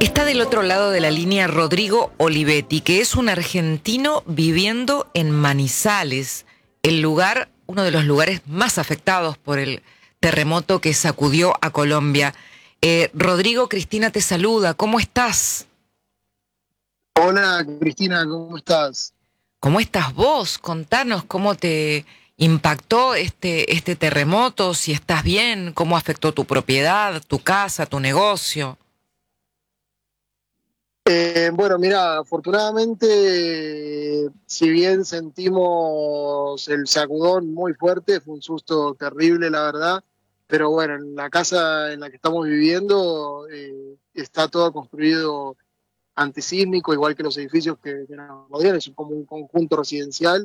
Está del otro lado de la línea Rodrigo Olivetti, que es un argentino viviendo en Manizales, uno de los lugares más afectados por el terremoto que sacudió a Colombia. Rodrigo, Cristina te saluda, ¿cómo estás? Hola Cristina, ¿cómo estás? ¿Cómo estás vos? Contanos cómo te impactó este terremoto, si estás bien, cómo afectó tu propiedad, tu casa, tu negocio. Bueno, mira, afortunadamente, si bien sentimos el sacudón muy fuerte, fue un susto terrible, la verdad, pero bueno, en la casa en la que estamos viviendo está todo construido antisísmico, igual que los edificios que nos rodean, es como un conjunto residencial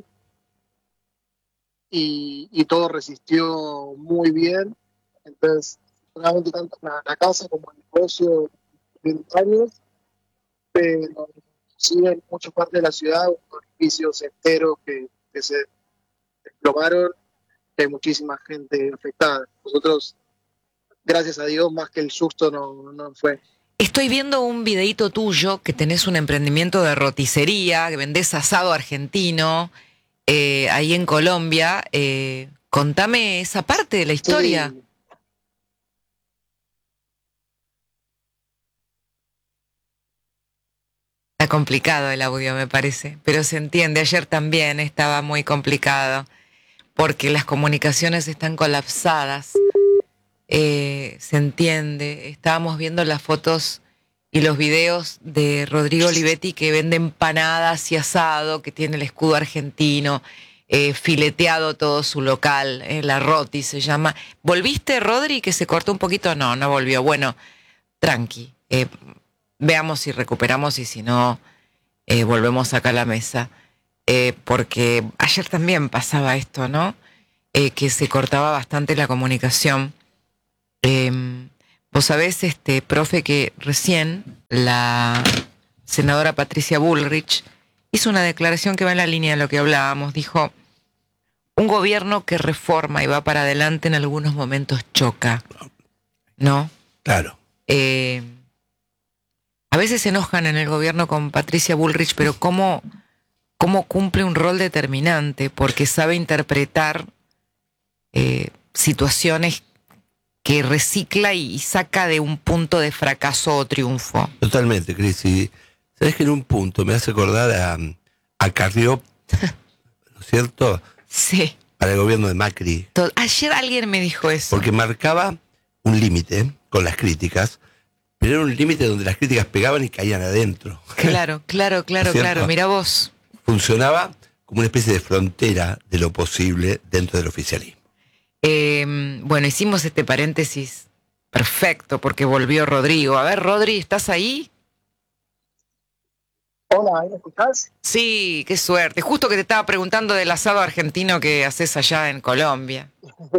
y todo resistió muy bien. Entonces, afortunadamente, tanto la casa como el negocio, 20 años, pero sí en muchas partes de la ciudad hubo edificios enteros que se desplomaron, que hay muchísima gente afectada. Nosotros, gracias a Dios, más que el susto no fue. Estoy viendo un videíto tuyo que tenés un emprendimiento de roticería, que vendés asado argentino, ahí en Colombia. Contame esa parte de la historia. Sí, Está complicado el audio, me parece, pero se entiende. Ayer también estaba muy complicado porque las comunicaciones están colapsadas. Se entiende. Estábamos viendo las fotos y los videos de Rodrigo Olivetti que vende empanadas y asado, que tiene el escudo argentino, fileteado todo su local, La Roti se llama. ¿Volviste, Rodri, que se cortó un poquito? No, no volvió. Bueno, tranqui. Veamos si recuperamos y si no, volvemos acá a la mesa. Porque ayer también pasaba esto, ¿no? Que se cortaba bastante la comunicación. Vos sabés, profe, que recién la senadora Patricia Bullrich hizo una declaración que va en la línea de lo que hablábamos. Dijo, un gobierno que reforma y va para adelante en algunos momentos choca, ¿no? Claro. Eh, a veces se enojan en el gobierno con Patricia Bullrich, pero cómo cumple un rol determinante, porque sabe interpretar situaciones que recicla y saca de un punto de fracaso o triunfo. Totalmente, Cris. Y sabes que en un punto me hace acordar a Carrió, ¿no es cierto? Sí. Para el gobierno de Macri. Ayer alguien me dijo eso. Porque marcaba un límite con las críticas, pero era un límite donde las críticas pegaban y caían adentro. Claro, claro, claro, claro. Mira vos. Funcionaba como una especie de frontera de lo posible dentro del oficialismo. Bueno, hicimos este paréntesis perfecto porque volvió Rodrigo. A ver, Rodri, ¿estás ahí? hola, ¿ahí me escuchás? Sí, qué suerte. Justo que te estaba preguntando del asado argentino que haces allá en Colombia.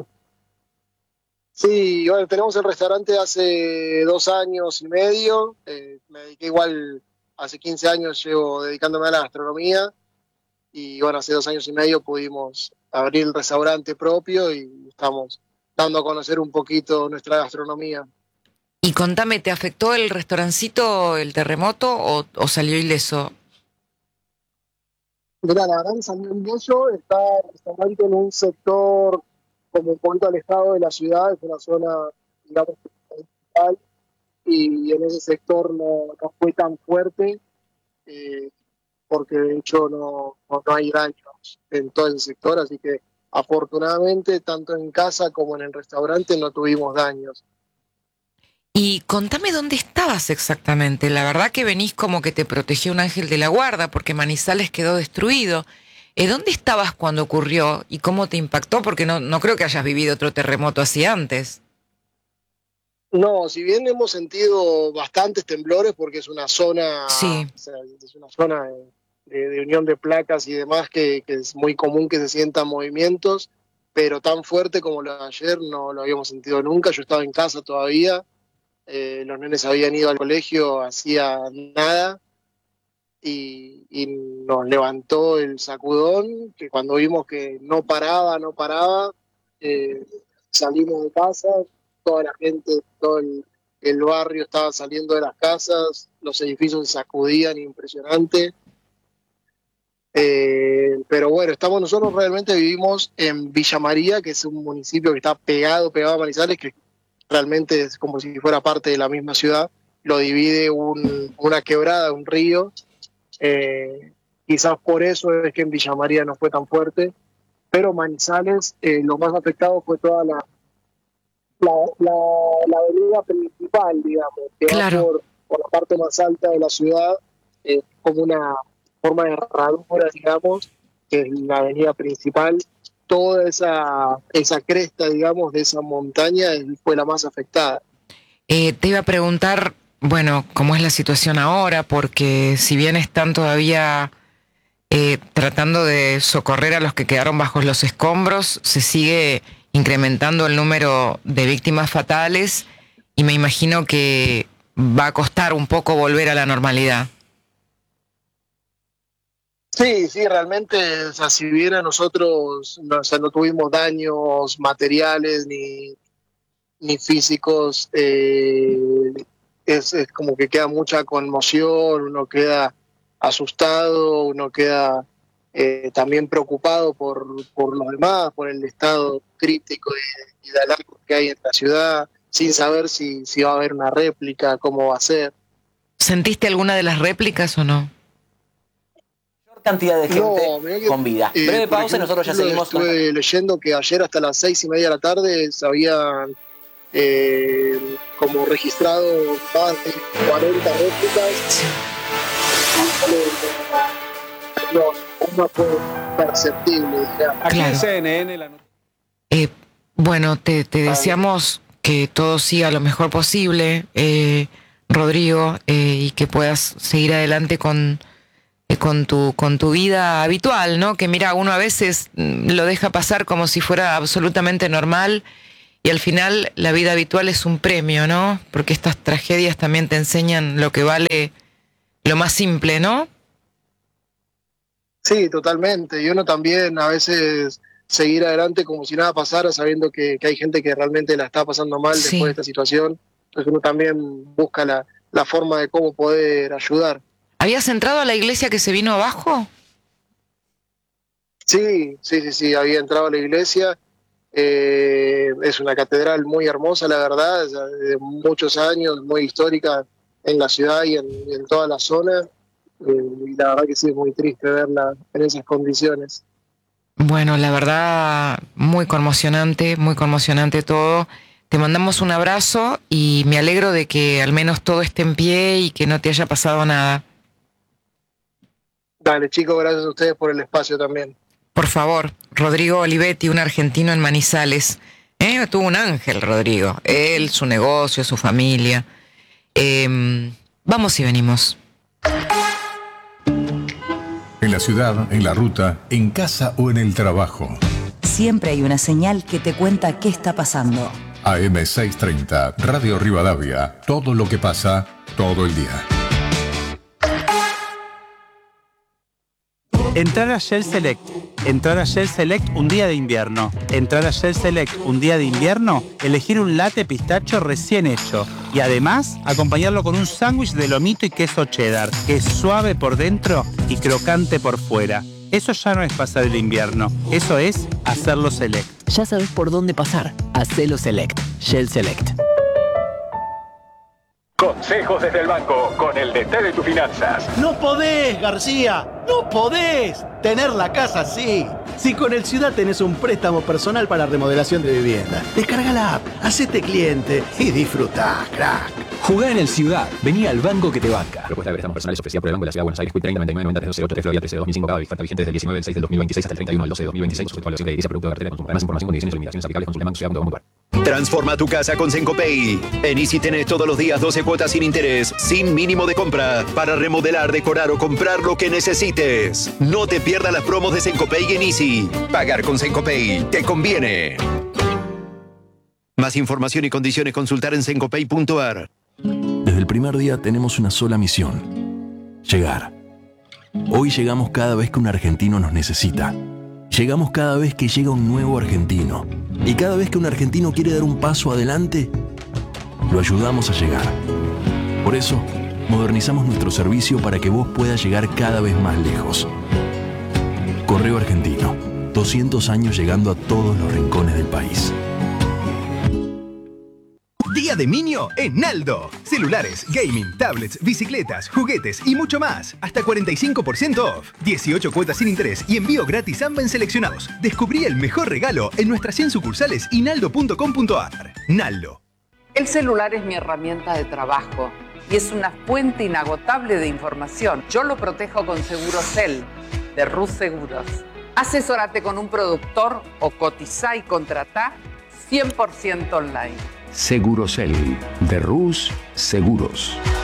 Sí, bueno, tenemos el restaurante hace 2 años y medio. Me dediqué igual, hace 15 años llevo dedicándome a la gastronomía. Y bueno, hace 2 años y medio pudimos abrir el restaurante propio y estamos dando a conocer un poquito nuestra gastronomía. Y contame, ¿te afectó el restaurancito, el terremoto o salió ileso? Mirá, la verdad que San Miguel está el restaurante en un sector como un poquito alejado de la ciudad, es una zona, digamos, principal, y en ese sector no fue tan fuerte, eh, porque de hecho no hay daños en todo ese sector, así que afortunadamente tanto en casa como en el restaurante no tuvimos daños. Y contame dónde estabas exactamente. La verdad que venís como que te protegió un ángel de la guarda porque Manizales quedó destruido. ¿Dónde estabas cuando ocurrió y cómo te impactó? Porque no creo que hayas vivido otro terremoto así antes. No, si bien hemos sentido bastantes temblores porque es una zona, Sí. o sea, es una zona de unión de placas y demás que es muy común que se sientan movimientos, pero tan fuerte como lo de ayer no lo habíamos sentido nunca. Yo estaba en casa todavía, los nenes habían ido al colegio hacía nada y nos levantó el sacudón, que cuando vimos que no paraba, eh, salimos de casa, toda la gente, todo el barrio estaba saliendo de las casas, los edificios se sacudían, impresionante. Pero bueno, nosotros realmente vivimos en Villa María, que es un municipio que está pegado a Manizales, que realmente es como si fuera parte de la misma ciudad. Lo divide una quebrada, un río. Quizás por eso es que en Villa María no fue tan fuerte, pero Manizales, lo más afectado fue toda la avenida principal, digamos, que Claro. va por la parte más alta de la ciudad, como una forma de herradura, digamos, que es la avenida principal. Toda esa cresta, digamos, de esa montaña fue la más afectada. Te iba a preguntar, bueno, cómo es la situación ahora, porque si bien están todavía tratando de socorrer a los que quedaron bajo los escombros, se sigue incrementando el número de víctimas fatales y me imagino que va a costar un poco volver a la normalidad. Sí, realmente, o sea, si bien a nosotros no tuvimos daños materiales ni físicos, es como que queda mucha conmoción, uno queda asustado, uno queda también preocupado por los demás, por el estado crítico y de alarma que hay en la ciudad, sin saber si va a haber una réplica, cómo va a ser. ¿Sentiste alguna de las réplicas o no? Cantidad de gente con vida. Breve pausa y nosotros ya seguimos. Estuve leyendo que ayer hasta las 6:30 de la tarde se habían como registrado más de 40 réplicas. No fue perceptible. Aquí en Claro. CNN Bueno, te deseamos que todo siga lo mejor posible, Rodrigo, y que puedas seguir adelante con tu vida habitual, ¿no? Que mira, uno a veces lo deja pasar como si fuera absolutamente normal y al final la vida habitual es un premio, ¿no? Porque estas tragedias también te enseñan lo que vale lo más simple, ¿no? Sí, totalmente. Y uno también a veces seguir adelante como si nada pasara, sabiendo que hay gente que realmente la está pasando mal Sí. después de esta situación. Entonces uno también busca la forma de cómo poder ayudar. ¿Habías entrado a la iglesia que se vino abajo? Sí, había entrado a la iglesia. Es una catedral muy hermosa, la verdad, de muchos años, muy histórica en la ciudad y en toda la zona. Y la verdad que sí, es muy triste verla en esas condiciones. Bueno, la verdad, muy conmocionante todo. Te mandamos un abrazo y me alegro de que al menos todo esté en pie y que no te haya pasado nada. Dale, chicos, gracias a ustedes por el espacio también. Por favor, Rodrigo Olivetti, un argentino en Manizales. Tuvo un ángel, Rodrigo. Él, su negocio, su familia. Vamos y venimos. En la ciudad, en la ruta, en casa o en el trabajo. Siempre hay una señal que te cuenta qué está pasando. AM630, Radio Rivadavia. Todo lo que pasa, todo el día. Entrar a Shell Select. Entrar a Shell Select un día de invierno. Entrar a Shell Select un día de invierno, elegir un latte pistacho recién hecho. Y además, acompañarlo con un sándwich de lomito y queso cheddar, que es suave por dentro y crocante por fuera. Eso ya no es pasar el invierno, eso es hacerlo Select. Ya sabes por dónde pasar. Hacelo Select. Shell Select. Consejos desde el banco con el DT de tus finanzas. No podés, García, no podés tener la casa así. Si con el Ciudad tenés un préstamo personal para remodelación de vivienda, descarga la app, hacete cliente y disfrutá, crack. Jugá en el Ciudad. Vení al banco que te banca. Propuesta de préstamos personales ofrecida por el Banco de la Ciudad de Buenos Aires. Quit 30 99 90 328 3 Florida 13 2005 cada oferta vigente desde el 19 del 6 del 2026 hasta el 31 del 12 de 2026. Sujeto a evaluación crediticia, producto de cartera de consumo. Para más información, condiciones y limitaciones aplicables, consulte banco.ciudad.gov.ar. Transforma tu casa con Sencopay. En Easy tenés todos los días 12 cuotas sin interés, sin mínimo de compra, para remodelar, decorar o comprar lo que necesites. No te pierdas las promos de Sencopay en Easy. Pagar con Sencopay te conviene. Más información y condiciones consultar en sencopay.ar. Desde el primer día tenemos una sola misión: llegar. Hoy llegamos cada vez que un argentino nos necesita. Llegamos cada vez que llega un nuevo argentino. Y cada vez que un argentino quiere dar un paso adelante, lo ayudamos a llegar. Por eso, modernizamos nuestro servicio para que vos puedas llegar cada vez más lejos. Correo Argentino, 200 años llegando a todos los rincones del país. Día de Minio en Aldo. Celulares, gaming, tablets, bicicletas, juguetes y mucho más. Hasta 45% off. 18 cuotas sin interés y envío gratis a en seleccionados. Descubrí el mejor regalo en nuestras 100 sucursales y naldo.com.ar. Naldo. El celular es mi herramienta de trabajo y es una fuente inagotable de información. Yo lo protejo con Segurosel de Rus Seguros. Asesórate con un productor o cotizá y contratá 100% online. Segurosel de Rus Seguros.